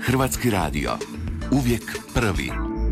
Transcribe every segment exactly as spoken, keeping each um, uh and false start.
Hrvatski radio. Uvijek prvi.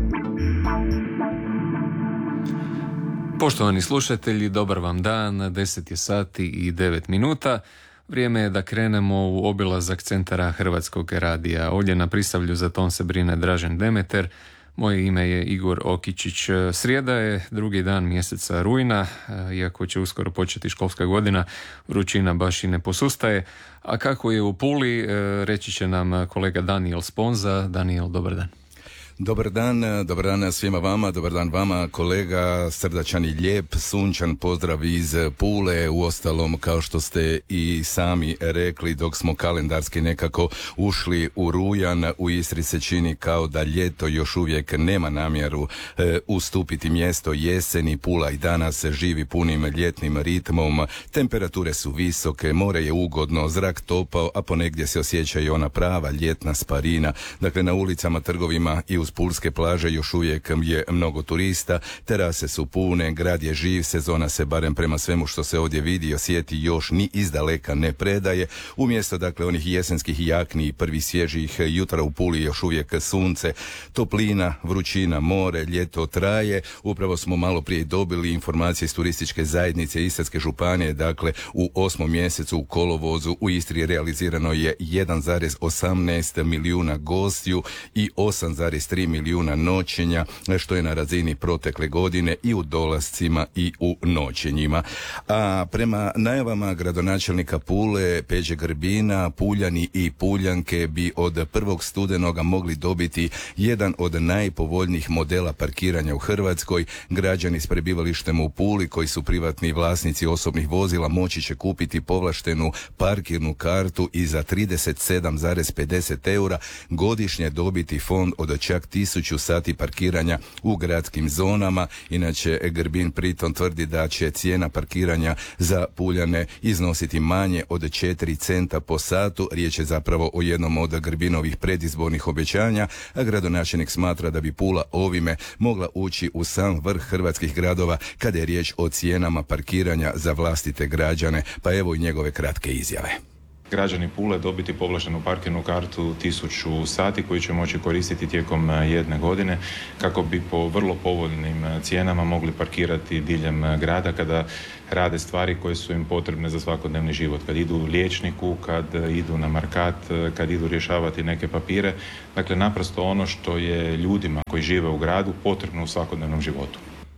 Poštovani slušatelji, dobar vam dan, deset je sati i devet minuta. Vrijeme je da krenemo u obilazak centara Hrvatskog radija. Ovdje na Prisavlju za ton se brine Dražen Demeter. Moje ime je Igor Okičić. Srijeda je drugi dan mjeseca rujna, iako će uskoro početi školska godina, vrućina baš i ne posustaje. A kako je u Puli, reći će nam kolega Daniel Sponza. Daniel, dobar dan. Dobar dan, dobar dan svima vama, dobar dan vama kolega, srdačan i lijep, sunčan pozdrav iz Pule, uostalom kao što ste i sami rekli dok smo kalendarski nekako ušli u rujan, u Istri se čini kao da ljeto još uvijek nema namjeru e, ustupiti mjesto jeseni. Pula i danas živi punim ljetnim ritmom, temperature su visoke, more je ugodno, zrak topao, a ponegdje se osjeća i ona prava ljetna sparina, dakle na ulicama, trgovima i uz pulske plaže još uvijek je mnogo turista, terase su pune, grad je živ, sezona se barem prema svemu što se ovdje vidi i osjeti još ni izdaleka ne predaje. Umjesto dakle onih jesenskih jakni i prvih svježih jutra u Puli još uvijek sunce, toplina, vrućina, more, ljeto traje. Upravo smo malo prije dobili informacije iz turističke zajednice Istarske županije, dakle u osmom mjesecu u kolovozu u Istri realizirano je jedan zarez osamnaest milijuna gostiju i osam zarez tri milijuna noćenja, što je na razini protekle godine i u dolascima i u noćenjima. A prema najavama gradonačelnika Pule Peđe Grbina, Puljani i Puljanke bi od prvog studenoga mogli dobiti jedan od najpovoljnijih modela parkiranja u Hrvatskoj. Građani s prebivalištem u Puli koji su privatni vlasnici osobnih vozila moći će kupiti povlaštenu parkirnu kartu i za trideset sedam zarez pedeset eura godišnje dobiti fond od čak tisuću sati parkiranja u gradskim zonama. Inače, Grbin pritom tvrdi da će cijena parkiranja za Puljane iznositi manje od četiri centa po satu. Riječ je zapravo o jednom od Grbinovih predizbornih obećanja, a gradonačelnik smatra da bi Pula ovime mogla ući u sam vrh hrvatskih gradova kada je riječ o cijenama parkiranja za vlastite građane. Pa evo i njegove kratke izjave. Građani Pule dobiti povlaštenu parkirnu kartu tisuću sati koju će moći koristiti tijekom jedne godine kako bi po vrlo povoljnim cijenama mogli parkirati diljem grada kada rade stvari koje su im potrebne za svakodnevni život. Kad idu liječniku, kad idu na markat, kad idu rješavati neke papire. Dakle, naprosto ono što je ljudima koji žive u gradu potrebno u svakodnevnom životu.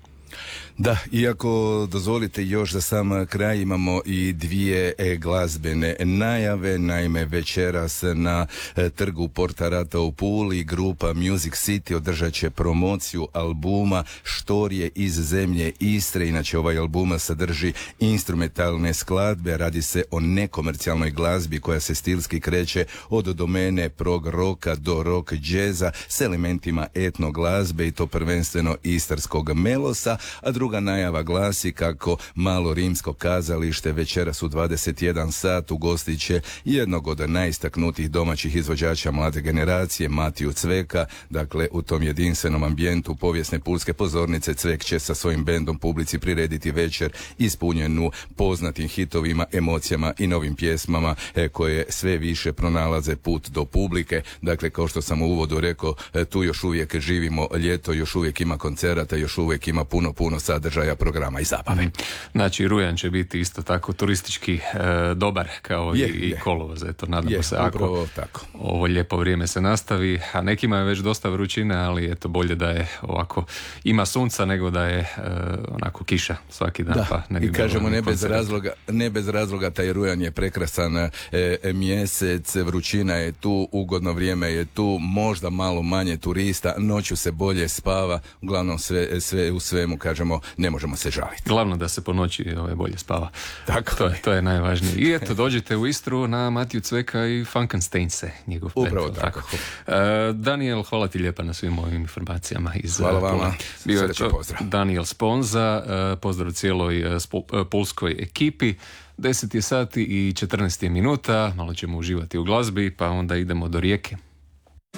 Da, iako dozvolite još za sam kraj imamo i dvije e, glazbene najave. Naime, večeras na e, trgu Porta Rata u Puli grupa Music City održat će promociju albuma Štorije iz zemlje Istre. Inače, ovaj album sadrži instrumentalne skladbe. Radi se o nekomercijalnoj glazbi koja se stilski kreće od domene prog roka do rock džeza s elementima etno glazbe i to prvenstveno istarskog melosa, a druga Druga najava glasi kako Malo rimsko kazalište večeras u dvadeset jedan sat ugostit će jednog od najistaknutijih domaćih izvođača mlade generacije, Matiju Cveka. Dakle, u tom jedinstvenom ambijentu povijesne pulske pozornice Cvek će sa svojim bendom publici prirediti večer ispunjenu poznatim hitovima, emocijama i novim pjesmama e, koje sve više pronalaze put do publike. Dakle, kao što sam u uvodu rekao, e, tu još uvijek živimo ljeto, još uvijek ima koncerata, još uvijek ima puno, puno sadržaja, programa i zabave. Znači, rujan će biti isto tako turistički e, dobar kao je, i, i kolovoz. Eto, nadamo je, se ako tako. Ovo lijepo vrijeme se nastavi, a nekima je već dosta vrućine, ali eto, bolje da je ovako ima sunca nego da je e, onako kiša svaki dan. Da, pa ne bi i kažemo ne bez, koncert. razloga, ne bez razloga taj rujan je prekrasan e, e, mjesec, vrućina je tu, ugodno vrijeme je tu, možda malo manje turista, noću se bolje spava, uglavnom sve, sve u svemu kažemo ne možemo se žaliti. Glavno da se po noći ove bolje spava. Tako to, je, to je najvažnije. I eto, dođite u Istru na Matiju Cveka i Funkensteinse, njegov band. Upravo tako. tako. Uh, Daniel, hvala ti lijepa na svim ovim informacijama iz Hvala vama. Bio je to Daniel Sponza, uh, pozdrav cijeloj uh, spo, uh, pulskoj ekipi. deset je sati i četrnaest minuta, malo ćemo uživati u glazbi, pa onda idemo do Rijeke.